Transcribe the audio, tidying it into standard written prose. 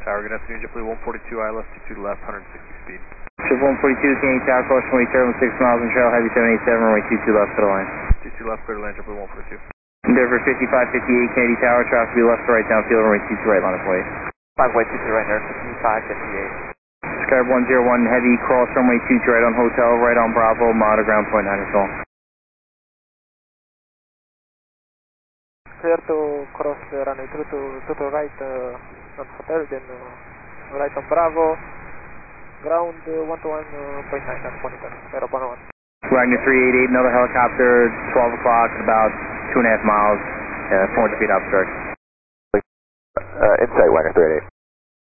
Tower, good afternoon, JetBlue 142, ILS 22 to left, 160 speed. JetBlue 142, Kennedy Tower, cross runway 6 miles on trail, heavy 787, runway 22 left, clear to land. 22 left, clear to land, JetBlue 142. Endeavor 5558, Kennedy Tower, traffic will be left to right downfield, runway 22 right, line of way. 5 way 22 right there, 5558. Skype 101, heavy, cross runway 22 right on hotel, right on Bravo, monitor ground point 9 is all. Clear to cross runway 2 to right on hotel, then right on Bravo, ground 121.9 on monitor, Aero 101. Wagner 388, another helicopter, 12 o'clock, about 2.5 miles, 400 feet upstream. Insight, Wagner 388.